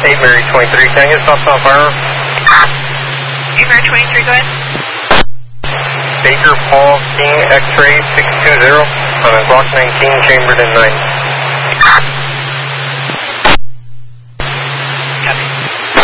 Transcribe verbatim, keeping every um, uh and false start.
eight Mary twenty-three, can I get stops on fire? eight Mary twenty-three, go ahead. Baker Paul King X-ray six two zero on a Block nineteen, chambered in nine.